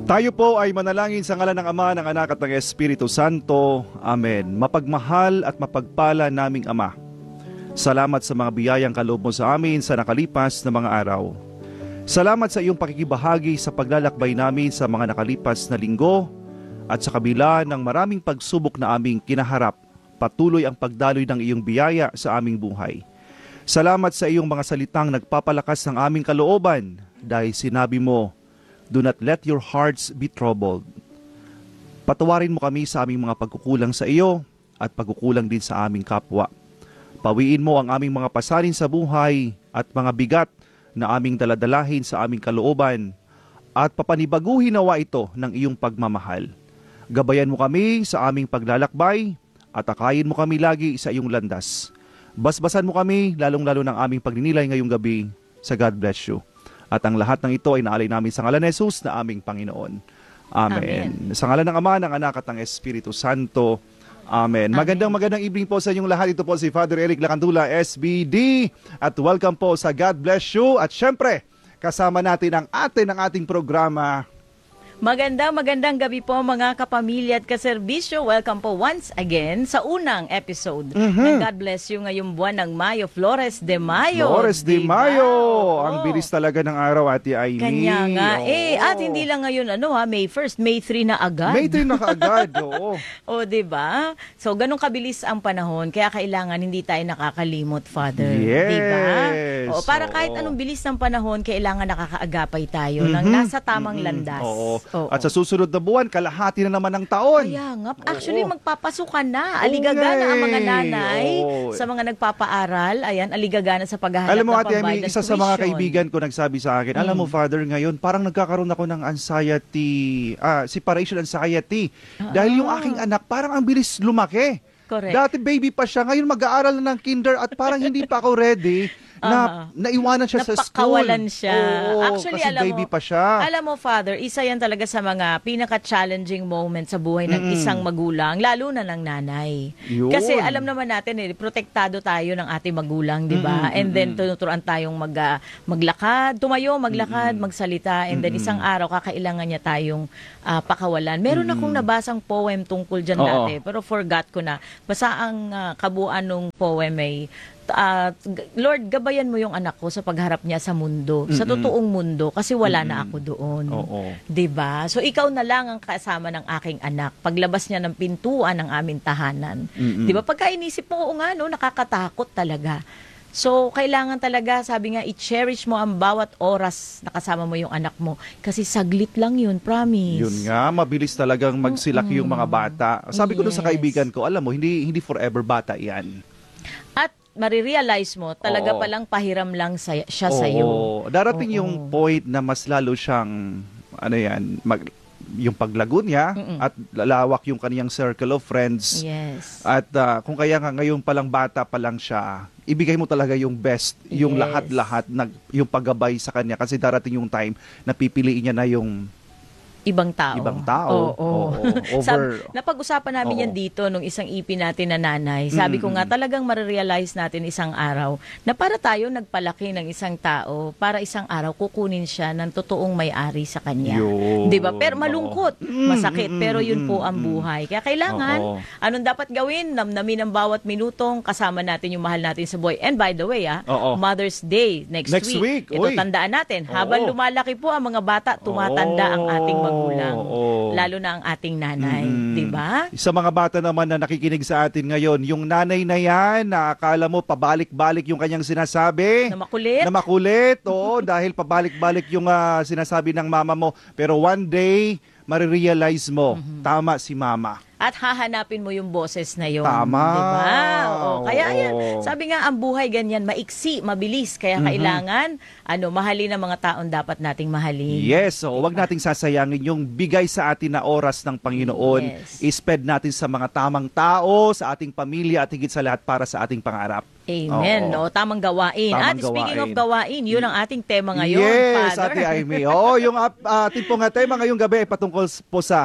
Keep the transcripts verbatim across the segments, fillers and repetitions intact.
Tayo po ay manalangin sa ngalan ng Ama, ng Anak at ng Espiritu Santo. Amen. Mapagmahal at mapagpala naming Ama, salamat sa mga biyayang kaloob mo sa amin sa nakalipas na mga araw. Salamat sa iyong pakikibahagi sa paglalakbay namin sa mga nakalipas na linggo at sa kabila ng maraming pagsubok na aming kinaharap, patuloy ang pagdaloy ng iyong biyaya sa aming buhay. Salamat sa iyong mga salitang nagpapalakas ng aming kalooban dahil sinabi mo, "Do not let your hearts be troubled." Patawarin mo kami sa aming mga pagkukulang sa iyo at pagkukulang din sa aming kapwa. Pawiin mo ang aming mga pasanin sa buhay at mga bigat na aming daladalahin sa aming kalooban at papanibaguhin nawa ito ng iyong pagmamahal. Gabayan mo kami sa aming paglalakbay at akayin mo kami lagi sa iyong landas. Basbasan mo kami lalong-lalo ng aming pagninilay ngayong gabi sa God Bless You. At ang lahat ng ito ay naalay namin sa ngalan ni Jesus na aming Panginoon. Amen. Amen. Sa ngalan ng Ama, ng Anak at ng Espiritu Santo. Amen. Amen. Magandang magandang evening po sa inyong lahat. Ito po si Father Eric Lacandula, S B D. At welcome po sa God Bless You. At syempre, kasama natin ang atin ng ating programa. Magandang magandang gabi po mga kapamilya at kaserbisyo. Welcome po once again sa unang episode mm-hmm. ng God Bless You ngayong buwan ng Mayo, Flores de Mayo. Flores de diba? Mayo. Oo. Ang bilis talaga ng araw, Ate Aimee. Kanya nga. Oo. Eh, at hindi lang ngayon, ano ha, May first, May third na agad. May third na kaagad, oo. O, diba? So, ganun kabilis ang panahon, kaya kailangan hindi tayo nakakalimot, Father. Yes. Diba? O, para oo. kahit anong bilis ng panahon, kailangan nakakaagapay tayo mm-hmm. ng nasa tamang mm-hmm. landas. Oo. Oo. At sa susunod na buwan, kalahati na naman ng taon. Kaya nga. Actually, Oo. magpapasukan na. Aligagana ang mga nanay Oo. sa mga nagpapaaral. Ayan, aligagana sa paghahanap alam mo, ng Ate pambayad Amy, ng isa sa mga tuition. kaibigan ko nagsabi sa akin, alam mo, Mm. Father, ngayon, parang nagkakaroon ako ng anxiety, ah, separation anxiety. Ah. Dahil yung aking anak, parang ang bilis lumaki. Correct. Dati baby pa siya, ngayon mag-aaral na ng kinder at parang hindi pa ako ready na Uh-huh. naiwanan siya sa school. Napakawalan siya. Oo, Actually, kasi alam baby mo, pa siya. Alam mo, Father, isa yan talaga sa mga pinaka-challenging moment sa buhay ng Mm-mm. isang magulang, lalo na ng nanay. Yun. Kasi alam naman natin, eh, protektado tayo ng ating magulang, di ba? Mm-mm, And then, mm-mm. tunuturuan tayong mag, ah, maglakad, tumayo, maglakad, Mm-mm. magsalita, and then Mm-mm. isang araw, kakailangan niya tayong ah, pakawalan. Meron Mm-mm. akong nabasang poem tungkol dyan Oo. dati, pero forgot ko na. Basta ang ah, kabuuan ng poem ay, Uh, Lord, gabayan mo yung anak ko sa pagharap niya sa mundo, Mm-mm. sa totoong mundo, kasi wala Mm-mm. na ako doon. Oo. 'Di ba? So ikaw na lang ang kasama ng aking anak. Paglabas niya ng pintuan ng aming tahanan. Mm-mm. 'Di ba? Pagka inisip mo, oo nga no, nakakatakot talaga. So, kailangan talaga, sabi nga, i-cherish mo ang bawat oras na kasama mo yung anak mo. Kasi saglit lang yun, promise. Yun nga, mabilis talagang magsilaki yung mga bata. Sabi ko doon sa Yes. kaibigan ko, alam mo, hindi hindi forever bata yan. At marirealize mo, talaga Oo. palang pahiram lang sa, siya Oo. sa'yo. Darating Oo. yung point na mas lalo siyang, ano yan, mag, yung paglago niya Mm-mm. at lalawak yung kaniyang circle of friends. Yes. At ah, kung kaya nga ngayon palang bata pa lang siya, ibigay mo talaga yung best, yung Yes. lahat-lahat, na, yung paggabay sa kanya. Kasi darating yung time na pipiliin niya na yung Ibang tao. ibang tao. Oo. Oo. Over. Sabi, napag-usapan namin Oo. yan dito nung isang E P natin na nanay. Sabi ko nga, talagang marirealize natin isang araw na para tayo nagpalaki ng isang tao, para isang araw kukunin siya ng totoong may-ari sa kanya. Yun. 'Di ba? Pero malungkot, Oo. masakit, Mm, pero yun mm, po ang mm. buhay. Kaya kailangan, Oo. anong dapat gawin? Namnamin ang bawat minutong, kasama natin yung mahal natin sa buhay. And by the way, ah, Oo. Mother's Day next, Next week. Ito Uy. tandaan natin, habang Oo. lumalaki po ang mga bata, tumatanda ang ating magulang. Oo. Lalo na ang ating nanay, Mm. 'di ba? Sa mga bata naman na nakikinig sa atin ngayon, yung nanay na yan, na akala mo pabalik-balik yung kanyang sinasabi. Na makulit. Na makulit, oo, dahil pabalik-balik yung ah, sinasabi ng mama mo. Pero one day, marirealize mo, Mm-hmm. tama si mama. At hahanapin mo yung boses na yun. Tama. Diba? Oo, kaya Oo. yan, sabi nga, ang buhay ganyan, maiksi, mabilis. Kaya Mhm. kailangan, ano, mahalin ang mga taong dapat nating mahalin. Yes, so wag Diba? nating sasayangin yung bigay sa atin na oras ng Panginoon. Yes. I-spend natin sa mga tamang tao, sa ating pamilya, at higit sa lahat para sa ating pangarap. Amen. Oo. No? Tamang gawain. Tamang At speaking gawain. of gawain, yun ang ating tema ngayon, Yes, Father. Ate Aimee. Oo, yung uh, ating pong tema ngayong gabi ay patungkol po sa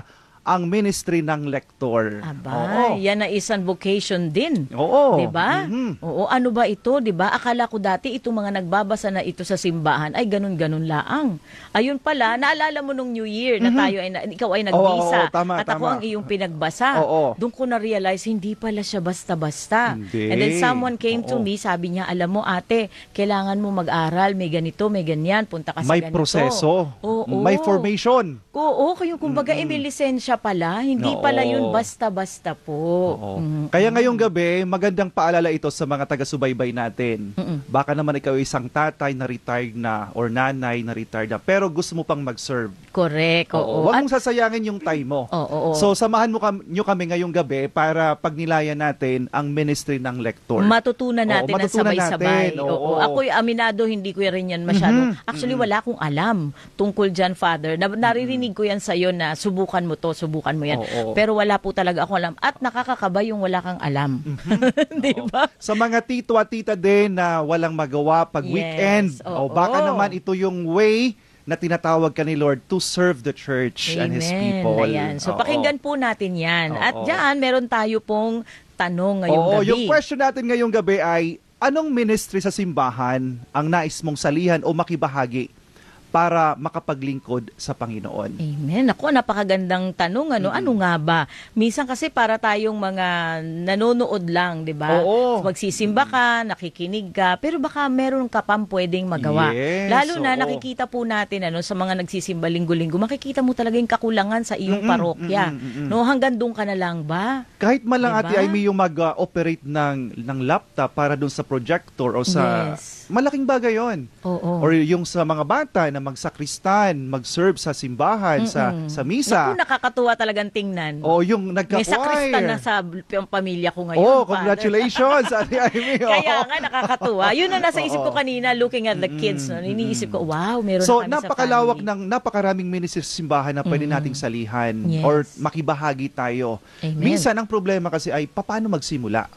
ang ministry ng lektor. Aba, Oo. yan na isang vocation din. Oo. 'Di ba? Mhm. Oo, ano ba ito, 'di ba? Akala ko dati itong mga nagbabasa na ito sa simbahan ay ganun-ganun laang. Ayun pala, naalala mo nung New Year na tayo ay na, ikaw ay nagbisa Oo, oo, tama, at ako tama. ang iyong pinagbasa. Oo. Doon ko na realize hindi pala siya basta-basta. Hindi. And then someone came to Oo. me, sabi niya, alam mo ate, kailangan mo mag-aral, may ganito, may ganyan, punta ka sa May ganito. proseso. Oo. May formation. Oo, kayong kumbaga mm lisensya pala, hindi Oo. pala yun basta-basta po. Oo. Mm. Kaya ngayong gabi, magandang paalala ito sa mga taga-subaybay natin. Mm-mm. Baka naman ikaw ay isang tatay na retired na or nanay na retired na, pero gusto mo pang mag-serve. Correct, oo. Huwag At- mong sasayangin yung time mo. Oo, oo. So, samahan mo kam- nyo kami ngayong gabi para pagnilayan natin ang ministry ng lektor. matutunan Oo, natin ng matutunan sabay-sabay. natin. Oo. Oo. Ako'y aminado, hindi ko rin yan masyado. Mhm. Actually, wala akong alam tungkol dyan, Father. Na, naririnig ko yan sa'yo na subukan mo to, subukan mo yan. Oo. Pero wala po talaga akong alam. At nakakakaba yung wala kang alam. Di ba? Sa mga tito at tita din na walang magawa pag Yes, weekend, o oo. baka naman ito yung way na tinatawag ka ni Lord to serve the church and His people. Ayan. So, Oo. pakinggan po natin yan. Oo. At dyan, meron tayo pong tanong ngayong Oo, gabi. yung question natin ngayong gabi ay, anong ministry sa simbahan ang nais mong salihan o makibahagi para makapaglingkod sa Panginoon? Amen. Ako, napakagandang tanong. Ano, ano nga ba? Minsan kasi para tayong mga nanonood lang, di ba? Oo. Magsisimba ka, nakikinig ka, pero baka meron ka pang pwedeng magawa. Yes, Lalo na oo. nakikita po natin ano, sa mga nagsisimba linggo-linggo, makikita mo talaga yung kakulangan sa iyong Mm-mm, parokya. mm-mm, mm-mm. No, hanggang doon ka na lang ba? Kahit man lang Diba? ate ay may yung mag-operate ng, ng laptop para dun sa projector o sa... Yes. Malaking bagay yon. Oo. Or yung sa mga bata na magsakristan, mag-serve sa simbahan, sa Mm-mm. sa misa. Naku, nakakatuwa talagang tingnan. O yung May sakristan na nagka-choir. sa p- pamilya ko ngayon. Oh, Father. congratulations, Ate Amy. oh. Kaya nga nakakatuwa. Yun ang nasa isip ko Oo. kanina looking at the kids. No? Iniisip ko, wow, meron So, na kami napakalawak sa family. ng napakaraming ministry sa simbahan na pwede nating salihan Yes. or makibahagi tayo. Amen. Minsan, ang problema kasi ay paano magsimula?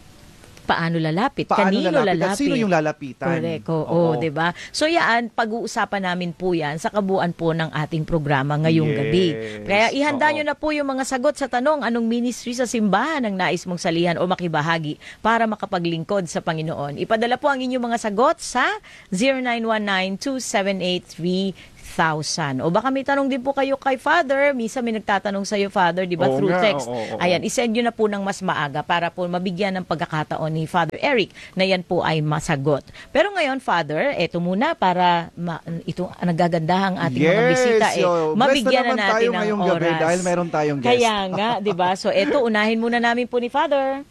Paano lalapit? Paano Kanino lalapit? lalapit? At sino yung lalapitan? Correct. Oo, 'di ba? So yan, pag-uusapan namin po 'yan sa kabuuan po ng ating programa ngayong Yes. gabi. Kaya ihanda Oo. nyo na po yung mga sagot sa tanong, anong ministry sa simbahan ang nais mong salihan o makibahagi para makapaglingkod sa Panginoon. Ipadala po ang inyong mga sagot sa zero nine one nine two seven eight three thousand. O baka may tanong din po kayo kay Father. Misa may nagtatanong sa iyo, Father, di ba? Oo Through nga, text. oo, oo. Ayan, isend nyo na po ng mas maaga para po mabigyan ng pagkakataon ni Father Eric na yan po ay masagot. Pero ngayon, Father, eto muna para ma- ito nagagandahan ang ating mga bisita. Eh, yo. mabigyan Blessed na naman natin tayo ng ngayong oras. gabi dahil meron tayong guest. Kaya nga, di ba? So eto, unahin muna namin po ni Father.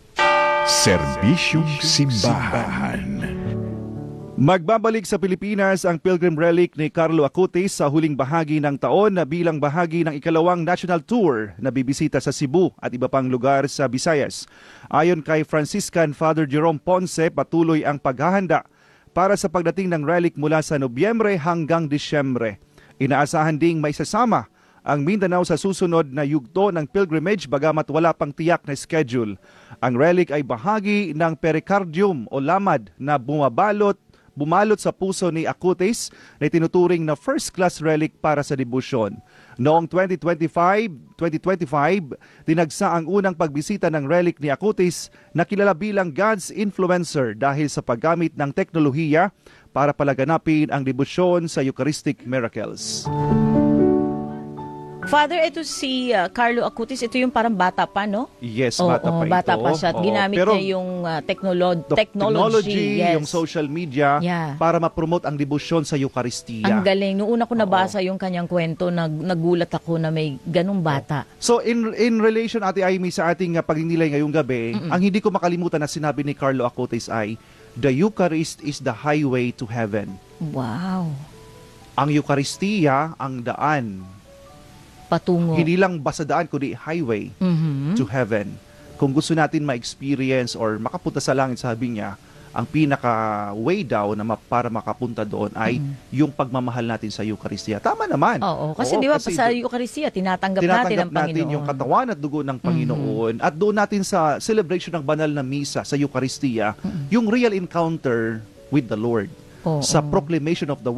Serbisyong Simbahan. Magbabalik sa Pilipinas ang Pilgrim Relic ni Carlo Acutis sa huling bahagi ng taon na bilang bahagi ng ikalawang national tour na bibisita sa Cebu at iba pang lugar sa Visayas. Ayon kay Franciscan Father Jerome Ponce, patuloy ang paghahanda para sa pagdating ng relic mula sa Nobyembre hanggang Disyembre. Inaasahan ding may sasama ang Mindanao sa susunod na yugto ng pilgrimage bagamat wala pang tiyak na schedule. Ang relic ay bahagi ng pericardium o lamad na bumabalot bumalot sa puso ni Acutis na tinuturing na first-class relic para sa debosyon. Noong twenty twenty-five, twenty twenty-five, dinagsa ang unang pagbisita ng relic ni Acutis na kilala bilang God's influencer dahil sa paggamit ng teknolohiya para palaganapin ang debosyon sa Eucharistic miracles. Father, ito si uh, Carlo Acutis, ito yung parang bata pa, no? Yes, Oo, bata pa ito. bata pa siya. At Oo, ginamit pero niya yung uh, technolo- the technology, yes. yung social media Yeah. para ma-promote ang debosyon sa Eucharistia. Ang galing. Noong una ko nabasa yung kanyang kwento, nag, nagulat ako na may ganung bata. So in in relation Ate Amy sa ating uh, pagninilay ngayong gabi, ang hindi ko makalimutan na sinabi ni Carlo Acutis ay, the Eucharist is the highway to heaven. Wow. Ang Eucharistia ang daan. Patungo. Hindi lang basta daan, kundi highway Mhm. to heaven. Kung gusto natin ma-experience or makapunta sa langit, sabi niya, ang pinaka way daw na ma- para makapunta doon ay yung pagmamahal natin sa Eucharistia. Tama naman. Oo, kasi Oo, di ba kasi sa do- Eucharistia, tinatanggap, natin tinatanggap ang natin Panginoon. yung katawan at dugo ng Panginoon. At doon natin sa celebration ng banal na misa sa Eucharistia, yung real encounter with the Lord. Oo. Sa proclamation of the word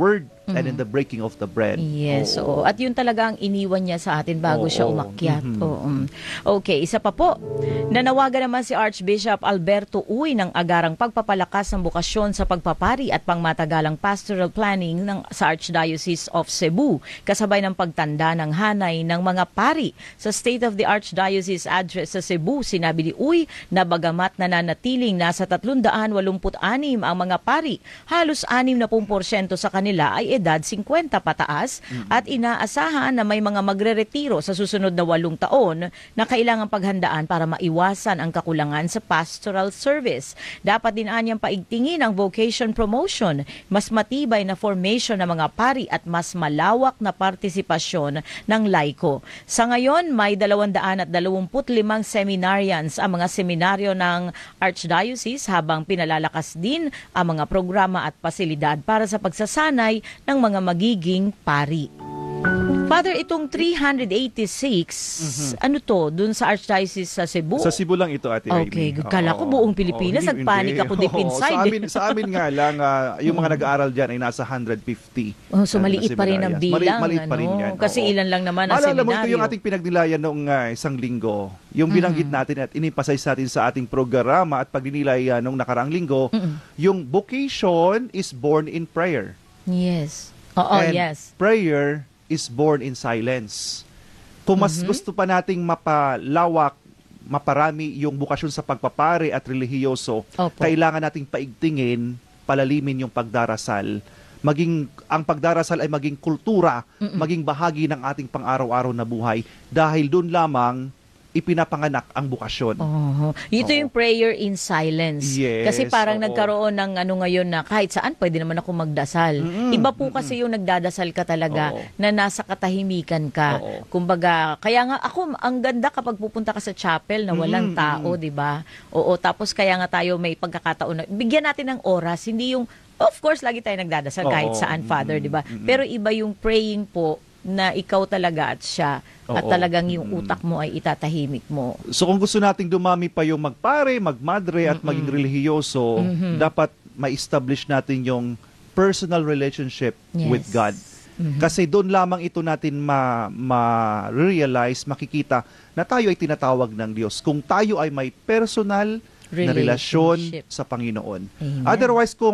and in the breaking of the bread. Yes, Oo. oo. At yun talaga ang iniwan niya sa atin bago Oo. siya umakyat. Mhm. Oo. Okay, isa pa po. Nanawagan naman si Archbishop Alberto Uy ng agarang pagpapalakas ng bukasyon sa pagpapari at pangmatagalang pastoral planning ng sa Archdiocese of Cebu, kasabay ng pagtanda ng hanay ng mga pari. Sa State of the Archdiocese Address sa Cebu, sinabi ni Uy na bagamat nananatiling nasa tatlong daan walumpu't anim ang mga pari, halos anim na porsyento sa kanila ay edad singkwenta pataas at inaasahan na may mga magre-retiro sa susunod na walong taon na kailangang paghandaan para maiwasan ang kakulangan sa pastoral service. Dapat din anyang paigtingin ang vocation promotion, mas matibay na formation ng mga pari at mas malawak na partisipasyon ng laiko. Sa ngayon, may dalawang daan at dalawamput limang seminarians ang mga seminaryo ng Archdiocese, habang pinalalakas din ang mga programa at pasilidad para sa pagsasanay ng mga magiging pari. Father, itong three hundred eighty-six, ano to, dun sa Archdiocese sa Cebu? Sa Cebu lang ito, Ate Amy. Okay, kala ko Oo. buong Pilipinas, Oo, hindi- nagpanik hindi. ako deep Oo, inside. Sa eh. amin, sa amin nga lang, ah, yung mga nag-aaral dyan ay nasa one hundred fifty. Oh, so ah, na maliit pa rin ang seminarians. bilang. Maliit, maliit pa rin ano? yan. Kasi oo. ilan lang naman ang Maalala mo, seminaryo. ito yung ating pinagnilayan noong ah, isang linggo. Yung binanggit natin at inipasize natin sa ating programa at pagdinilay ah, noong nakaraang linggo, yung vocation is born in prayer. Yes. Oo, And yes. prayer is born in silence. Kung mas gusto pa nating mapalawak, maparami yung bukasyon sa pagpapare at relihiyoso, Opo. kailangan nating paigtingin, palalimin yung pagdarasal. Maging ang pagdarasal ay maging kultura, maging bahagi ng ating pang-araw-araw na buhay, dahil doon lamang ipinapanganak ang bukasyon. Oh, ito Oo. yung prayer in silence. Yes, Kasi parang oo. nagkaroon ng ano ngayon na kahit saan pwede naman ako magdasal. Mm-mm, Iba po kasi yung nagdadasal ka talaga Oo. na nasa katahimikan ka. Oo. Kumbaga, kaya nga ako ang ganda kapag pupunta ka sa chapel na walang Mm-mm, tao, 'di ba? Oo, tapos kaya nga tayo may pagkakataon na bigyan natin ng oras, hindi yung of course lagi tayo nagdadasal Oo. kahit saan, Father, Mm-mm, 'di ba? mm-mm. Pero iba yung praying po na ikaw talaga at siya at Oo. talagang yung utak mo ay itatahimik mo. So kung gusto nating dumami pa yung magpare, magmadre at maging relihiyoso, dapat ma-establish natin yung personal relationship Yes. with God. Kasi doon lamang ito natin ma- ma-realize, makikita na tayo ay tinatawag ng Diyos. Kung tayo ay may personal na relasyon Relationship. sa Panginoon. Amen. Otherwise, kung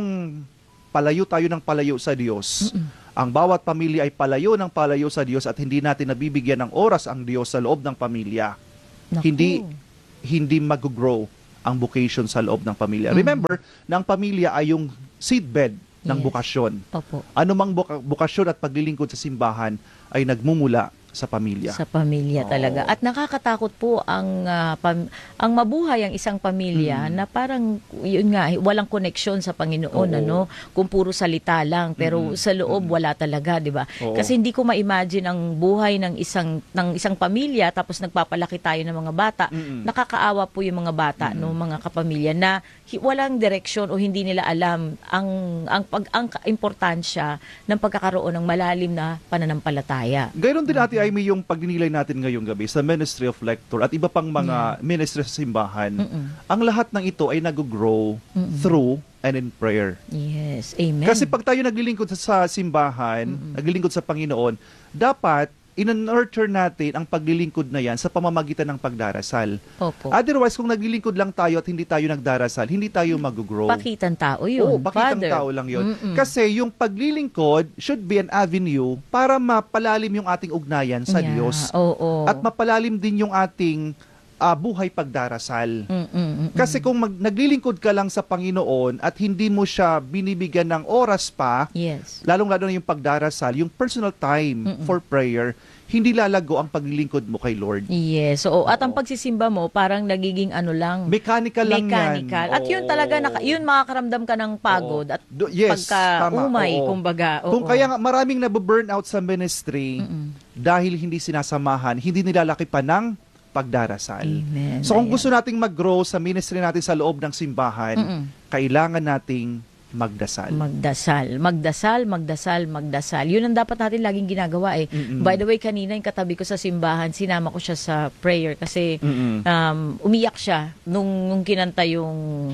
palayo tayo ng palayo sa Diyos, ang bawat pamilya ay palayo ng palayo sa Diyos at hindi natin nabibigyan ng oras ang Diyos sa loob ng pamilya, Naku. hindi hindi mag-grow ang vocation sa loob ng pamilya. Remember, na ang pamilya ay yung seedbed ng Yes. bukasyon. Opo. Anumang buka- bukasyon at paglilingkod sa simbahan ay nagmumula sa pamilya. Sa pamilya Oo. talaga. At nakakatakot po ang ah, pam- ang mabuhay ang isang pamilya na parang yun nga walang koneksyon sa Panginoon, Oo. ano, kung puro salita lang pero Mm. sa loob wala talaga, 'di ba? Oo. Kasi hindi ko ma-imagine ang buhay ng isang ng isang pamilya tapos nagpapalaki tayo ng mga bata. Mm-mm. Nakakaawa po yung mga bata, no, mga kapamilya na hi- walang direksyon o hindi nila alam ang ang pag ang ka- importansya ng pagkakaroon ng malalim na pananampalataya. Gayron din Ate Amy yung pagdinilay natin ngayong gabi sa Ministry of Lector at iba pang mga ministry sa simbahan. Ang lahat ng ito ay nag-grow through and in prayer. Yes, amen. Kasi pag tayo naglilingkod sa, sa simbahan, naglilingkod sa Panginoon, dapat in-nurture natin ang paglilingkod na yan sa pamamagitan ng pagdarasal. Opo. Otherwise, kung naglilingkod lang tayo at hindi tayo nagdarasal, hindi tayo mag-grow. Pakitang tao yun, Oo, pakitang Father. tao lang yun. Mm-mm. Kasi yung paglilingkod should be an avenue para mapalalim yung ating ugnayan sa Yeah, Diyos. Oo. At mapalalim din yung ating ah, buhay pagdarasal. Mm-mm. Kasi kung mag, naglilingkod ka lang sa Panginoon at hindi mo siya binibigyan ng oras pa, Yes. lalong-lalo na yung pagdarasal, yung personal time for prayer, hindi lalago ang paglilingkod mo kay Lord. Yes. So, at ang pagsisimba mo, parang nagiging ano lang, Mechanical lang mechanical. yan. At yun Oo. talaga, naka, yun makakaramdam ka ng pagod Oo. at Do- yes, tama. pagka-umay, Oo. kumbaga. Oo. Kung kaya nga maraming nababurn out sa ministry dahil hindi sinasamahan, hindi nilalaki pa ng pagdarasal. Amen. So kung Ayan. gusto nating mag-grow sa ministry natin sa loob ng simbahan, Mm-mm. kailangan nating magdasal. Magdasal. Magdasal, magdasal, magdasal. Yun ang dapat natin laging ginagawa eh. Mm-mm. By the way, kanina yung katabi ko sa simbahan, sinama ko siya sa prayer kasi Mm-mm. um, umiyak siya nung, nung kinanta yung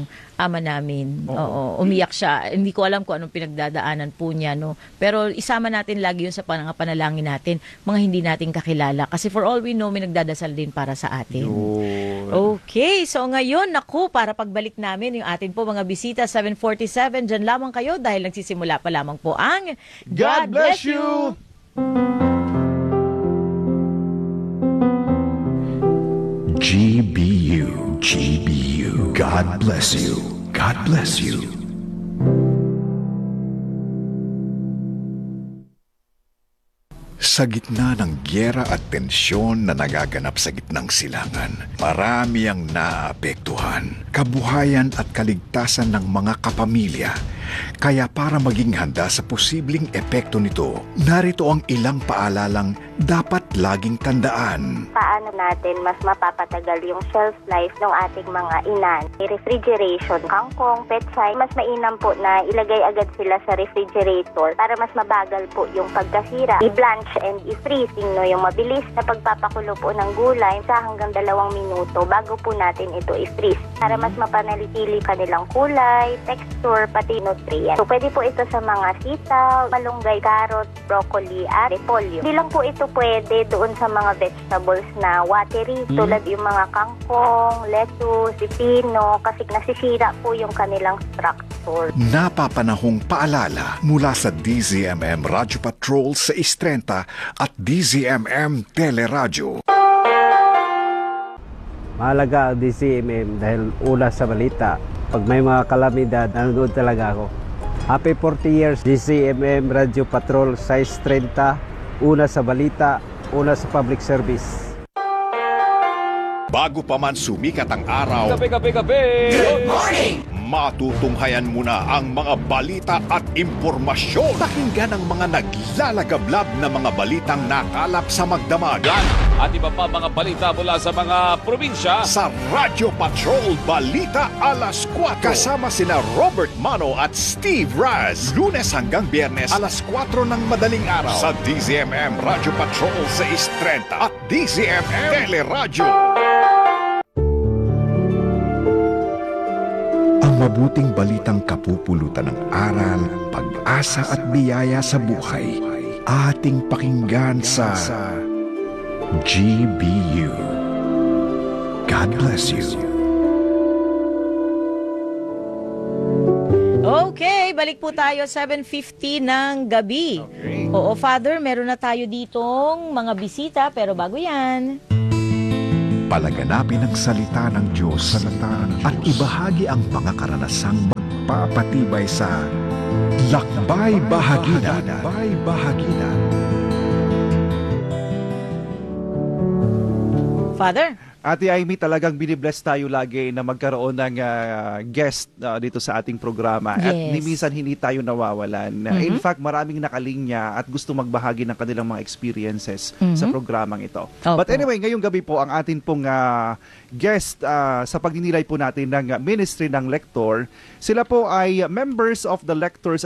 ama namin. Oo. Oo, umiyak siya. Hindi ko alam kung anong pinagdadaanan po niya, no. Pero isama natin lagi 'yun sa panangapanalangin natin, mga hindi natin kakilala, kasi for all we know, may nagdadasal din para sa atin. Yun. Okay, so ngayon, naku, para pagbalik namin yung atin po mga bisita, seven forty-seven, dyan lamang kayo dahil nagsisimula pa lamang po ang God bless you! G B U, G B U. God bless you. God bless you. Sa gitna ng gyera at tensyon na nagaganap sa gitnang silangan, marami ang naapektuhan, kabuhayan at kaligtasan ng mga kapamilya. Kaya para maging handa sa posibleng epekto nito, narito ang ilang paalalang dapat laging tandaan. Paano natin mas mapapatagal yung shelf life ng ating mga inan? Refrigeration, kangkong, pechay, mas mainam po na ilagay agad sila sa refrigerator para mas mabagal po yung pagkasira. I-blanch and i-freezing, no, yung mabilis na pagpapakulo po ng gulay sa hanggang dalawang minuto bago po natin ito i-freeze para mas mapanalitili kanilang kulay, texture, pati nutrient. So, pwede po ito sa mga sitaw, malunggay, carrot, broccoli, at repolyo. Hindi lang po ito pwede doon sa mga vegetables na watery, Mm. tulad yung mga kangkong, lettuce, pipino, kasi nasisira po yung kanilang structure. Napapanahong paalala mula sa D Z M M Radio Patrol sa Istrenta at D Z M M Teleradyo. Mahalaga ang D Z M M dahil una sa balita. Pag may mga kalamidad, nanonood talaga ako. Happy forty years D Z M M Radio Patrol sa Istrenta, una sa balita, una sa public service. Bago pa man sumikat ang araw, Kape, kape, kape! good morning! Matutunghayan muna ang mga balita at impormasyon. Pakinggan ang mga naglalagablab na mga balitang nakalap sa magdamagan At iba pa mga balita mula sa mga probinsya. sa Radio Patrol Balita Alas kwatro. Kasama sina Robert Mano at Steve Raz. Lunes hanggang Biyernes alas kwatro ng madaling araw sa D Z M M Radio Patrol sa Istrenta at D Z M M Teleradyo. Ang mabuting balitang kapupulutan ng aral, pag-asa at biyaya sa buhay, ating pakinggan sa G B U. God bless you. Okay, balik po tayo seven fifty ng gabi. Oo, Father, meron na tayo ditong mga bisita, pero bago yan, Palaganapin ang salita ng Diyos at ibahagi ang mga karanasang magpapatibay sa Lakbay Bahaginan. Lakbay Bahaginan. Father. Ate Amy, talagang binibless tayo lagi na magkaroon ng ah, guest ah, dito sa ating programa. At Yes. ni minsan hindi tayo nawawalan. Mhm. In fact, maraming nakalinya at gusto magbahagi ng kanilang mga experiences Mhm. sa programang ito. Opo. But anyway, ngayong gabi po, ang atin pong ah, guest ah, sa pagninilay po natin ng ah, ministry ng Lector, sila po ay members of the Lectors